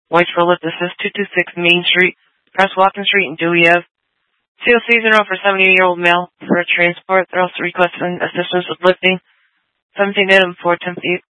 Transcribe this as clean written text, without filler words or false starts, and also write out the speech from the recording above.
Whitesville Lift Assist, 226 Main Street, across Watson Street in Dewey Ave. COCs are now for 70-year-old male for transport. They're also requesting assistance with lifting. 17 item 4 10 feet.